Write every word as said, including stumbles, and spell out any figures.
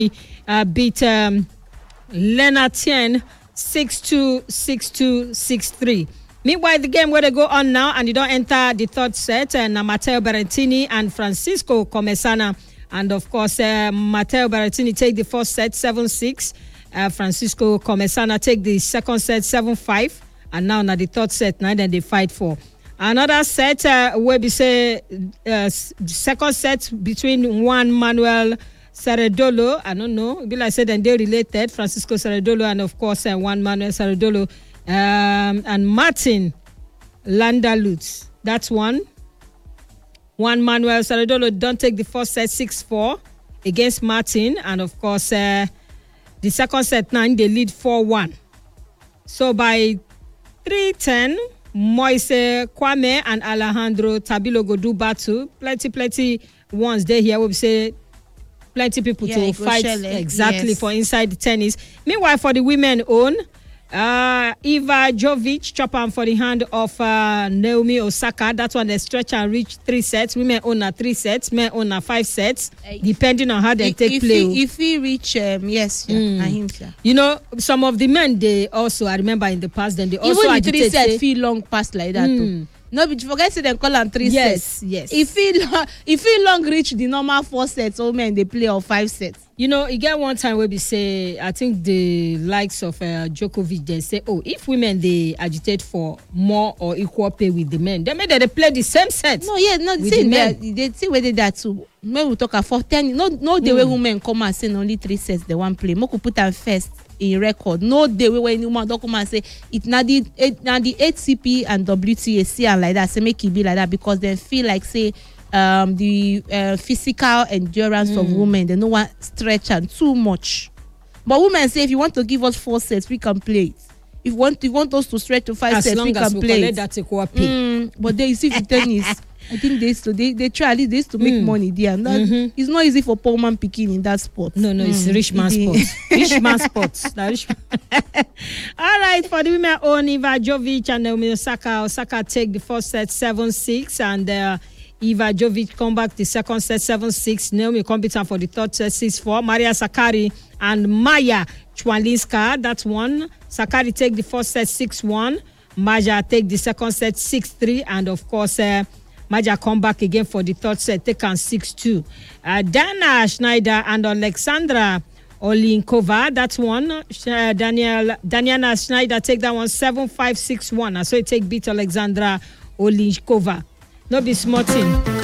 uh, beat um, Lena Tien six two, six two, six three. Meanwhile, the game where they go on now and you don't enter the third set, and uh, Matteo Berrettini and Francisco Comesana. And of course, uh, Matteo Berrettini take the first set seven six. Uh, Francisco Comesana take the second set seven five. And now, now the third set, now then they fight for. Another set uh, where we say uh, second set between Juan Manuel Ceredolo. I don't know. Be like I said, then they related. Francisco Ceredolo and of course uh, Juan Manuel Ceredolo. Um, and Martin Landalut. That's one. Juan Manuel Ceredolo don't take the first set six four against Martin. And of course, uh, the second set nine, they lead four one. So by three ten, Moise Kwame and Alejandro Tabilo go do battle. Plenty, plenty ones there here. We say plenty people yeah, to fight exactly yes. for inside the tennis. Meanwhile, for the women own, Uh, Iva Jovic chop on for the hand of uh, Naomi Osaka. That one they stretch and reach three sets. Women own a three sets, men own a five sets, uh, depending on how they if, take if play. He, if he reach, um, yes, yeah, mm. him, yeah. You know, some of the men they also I remember in the past. Then they also even the agitate, three sets say, feel long past like that. Mm. Too. No, but you forget to them call them three yes, sets. Yes, If he if he long reach the normal four sets, all men they play or five sets. You know, you get one time where we say, I think the likes of uh, Djokovic, they say, oh, if women they agitate for more or equal pay with the men, they may they play the same set. No, yeah, no, see, the they, they see whether that too. When we talk about ten, no, no, the mm. way women come and say only three sets they want play. Moku put them first in record. No, the way when woman don't come and say it now the it, now the H C P and W T A C and like that, say make it be like that because they feel like say. Um, the uh, physical endurance mm. of women, they don't want stretch and too much. But women say, if you want to give us four sets, we can play it. If you want, you want us to stretch to five as sets, long we as can we play it. That equal pay. Mm, but they you see the tennis. I think they used to they, they try at least they used to make mm. money there. And that, mm-hmm. It's not easy for poor man picking in that sport. No, no, mm. it's rich man sport. Rich man sport. Rich man. All right, for the women own Iva Jovic and Naomi Osaka. Osaka take the first set seven six and uh, Iva Jovic come back the second set seven six. Naomi competent for the third set six four. Maria Sakkari and Maya Chwalinska. That's one. Sakkari take the first set six one. Maja take the second set six three. And of course, uh, Maja come back again for the third set, take on six two. Uh, Dana Schneider and Alexandra Olinkova. That's one. Uh, Daniel Daniela Schneider take that one seven five six one. And so it take beat Alexandra Olinkova. No be small thing.